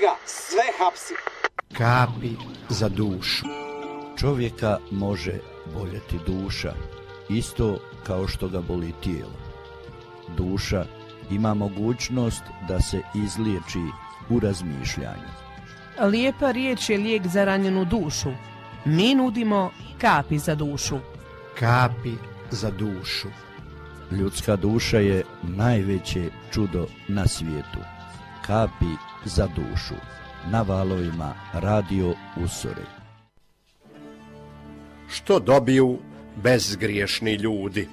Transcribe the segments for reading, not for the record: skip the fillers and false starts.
ga sve hapsi. Kapi za dušu. Čovjeka može boljeti duša, isto kao što ga boli tijelo. Duša ima mogućnost da se izliječi u razmišljanju. Lijepa riječ je lijek za ranjenu dušu. Mi nudimo kapi za dušu. Kapi za dušu. Ljudska duša je najveće čudo na svijetu. Kapi za dušu. Na valovima Radio Usore. Što dobiju bezgriješni ljudi?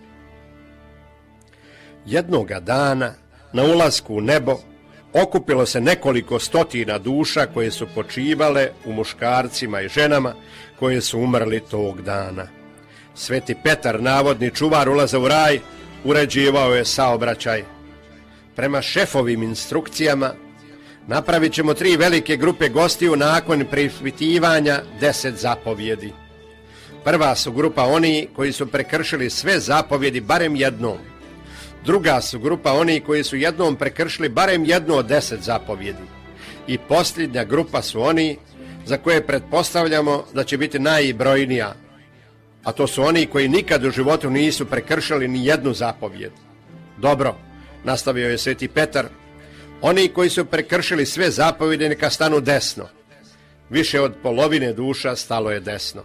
Jednoga dana, na ulasku u nebo, okupilo se nekoliko stotina duša koje su počivale u muškarcima i ženama koje su umrli tog dana. Sveti Petar, navodni čuvar ulaza u raj, uređivao je saobraćaj. Prema šefovim instrukcijama, napravit ćemo 3 velike grupe gostiju nakon preispitivanja 10 zapovjedi. Prva su grupa oni koji su prekršili sve zapovjedi barem jednom. Druga su grupa oni koji su jednom prekršili barem jednu od 10 zapovjedi. I posljednja grupa su oni za koje pretpostavljamo da će biti najbrojnija, a to su oni koji nikad u životu nisu prekršili ni jednu zapovjed. Dobro, nastavio je Sveti Petar, oni koji su prekršili sve zapovjede neka stanu desno. Više od polovine duša stalo je desno.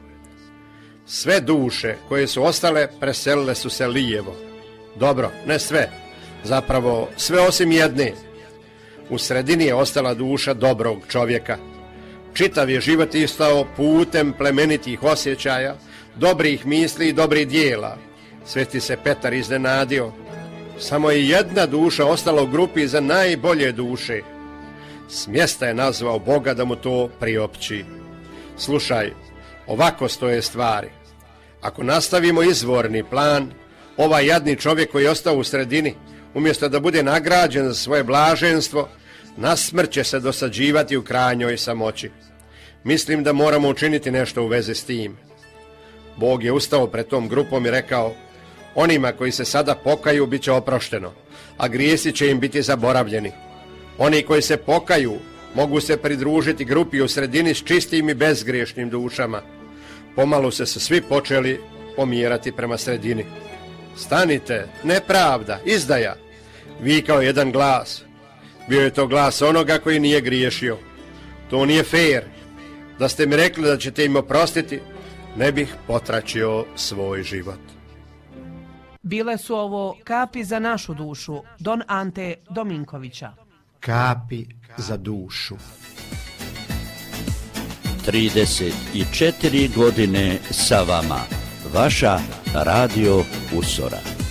Sve duše koje su ostale preselile su se lijevo. Dobro, ne sve, zapravo sve osim jedne. U sredini je ostala duša dobrog čovjeka. Čitav je život istao putem plemenitih osjećaja, dobrih misli i dobrih dijela. Sveti se Petar iznenadio. Samo je jedna duša ostala u grupi za najbolje duše. Smjesta je nazvao Boga da mu to priopći. Slušaj, ovako stoje stvari. Ako nastavimo izvorni plan, ovaj jadni čovjek koji je ostao u sredini, umjesto da bude nagrađen za svoje blaženstvo, na smrt će se dosađivati u krajnjoj samoći. Mislim da moramo učiniti nešto u vezi s tim. Bog je ustao pred tom grupom i rekao, onima koji se sada pokaju bit će oprošteno, a grijesi će im biti zaboravljeni. Oni koji se pokaju mogu se pridružiti grupi u sredini s čistim i bezgriješnim dušama. Pomalo se svi počeli pomjerati prema sredini. Stanite, nepravda, izdaja, vikao jedan glas. Bio je to glas onoga koji nije griješio. To nije fair. Da ste mi rekli da ćete im oprostiti, ne bih potračio svoj život. Bile su ovo kapi za našu dušu, Don Ante Dominkovića. Kapi za dušu. 34 godine sa vama. Vaša Radio Usora.